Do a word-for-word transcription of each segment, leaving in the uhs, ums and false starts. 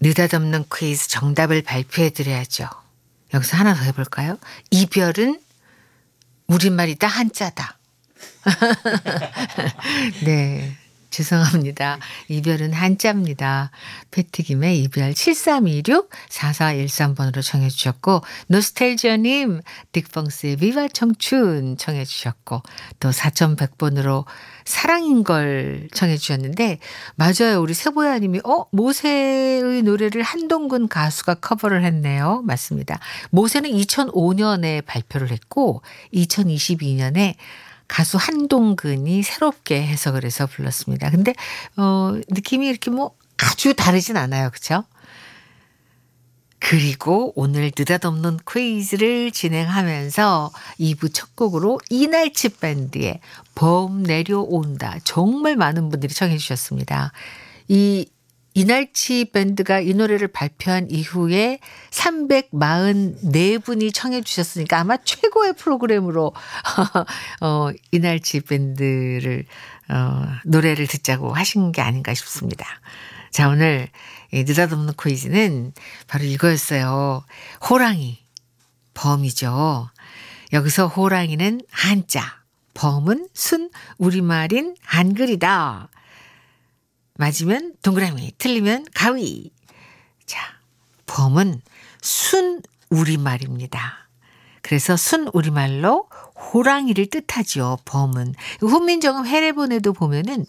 느닷없는 퀴즈 정답을 발표해 드려야죠. 여기서 하나 더 해볼까요? 이별은 우리말이다, 한자다. 네. 죄송합니다. 이별은 한자입니다. 패티김의 이별 칠삼이육 사사일삼 번으로 청해 주셨고, 노스텔지어님 딕펑스의 비바 청춘 청해 주셨고, 또 사천백 번으로 사랑인걸 청해 주셨는데, 맞아요. 우리 세보야님이 어 모세의 노래를 한동근 가수가 커버를 했네요. 맞습니다. 모세는 이천오 년에 발표를 했고 이천이십이 년에 가수 한동근이 새롭게 해석을 해서 불렀습니다. 근데 어, 느낌이 이렇게 뭐 아주 다르진 않아요. 그렇죠? 그리고 오늘 느닷없는 퀴즈를 진행하면서 이 부 첫 곡으로 이날치 밴드의 봄 내려온다. 정말 많은 분들이 청해 주셨습니다. 이 이날치 밴드가 이 노래를 발표한 이후에 삼백사십사 분이 청해 주셨으니까 아마 최고의 프로그램으로 어, 이날치 밴드를 어, 노래를 듣자고 하신 게 아닌가 싶습니다. 자, 오늘 이 느닷없는 퀴즈는 바로 이거였어요. 호랑이, 범이죠. 여기서 호랑이는 한자, 범은 순 우리말인 한글이다. 맞으면 동그라미, 틀리면 가위. 자, 범은 순 우리말입니다. 그래서 순 우리말로 호랑이를 뜻하지요. 범은. 훈민정음 해례본에도 보면은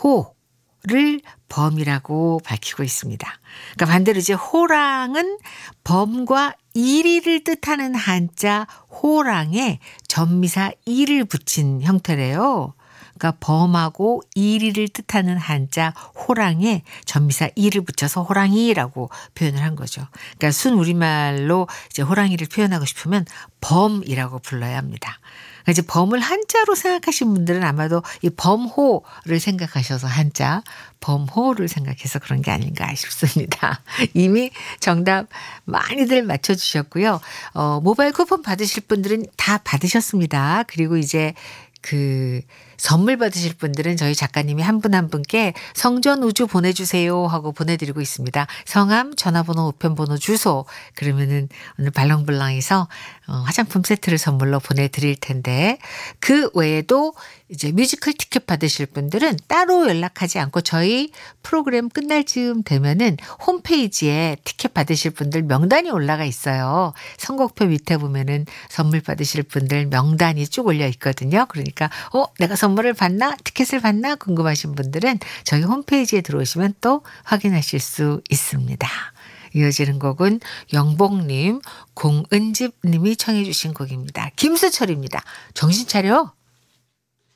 호를 범이라고 밝히고 있습니다. 그러니까 반대로 이제 호랑은 범과 이리를 뜻하는 한자 호랑에 전미사 이를 붙인 형태래요. 그러니까 범하고 이리를 뜻하는 한자 호랑에 전미사 이를 붙여서 호랑이라고 표현을 한 거죠. 그러니까 순 우리말로 이제 호랑이를 표현하고 싶으면 범이라고 불러야 합니다. 그러니까 이제 범을 한자로 생각하신 분들은 아마도 이 범호를 생각하셔서 한자 범호를 생각해서 그런 게 아닌가 싶습니다. 이미 정답 많이들 맞춰주셨고요. 어, 모바일 쿠폰 받으실 분들은 다 받으셨습니다. 그리고 이제 그 선물 받으실 분들은 저희 작가님이 한 분 한 분께 성전 우주 보내주세요 하고 보내드리고 있습니다. 성함, 전화번호, 우편번호, 주소 그러면은 오늘 발랑블랑에서 화장품 세트를 선물로 보내드릴 텐데 그 외에도 이제 뮤지컬 티켓 받으실 분들은 따로 연락하지 않고 저희 프로그램 끝날 즈음 되면은 홈페이지에 티켓 받으실 분들 명단이 올라가 있어요. 선곡표 밑에 보면은 선물 받으실 분들 명단이 쭉 올려 있거든요. 그러니까 어 내가 선물을 받나 티켓을 받나 궁금하신 분들은 저희 홈페이지에 들어오시면 또 확인하실 수 있습니다. 이어지는 곡은 영복님, 공은집님이 청해 주신 곡입니다. 김수철입니다. 정신 차려.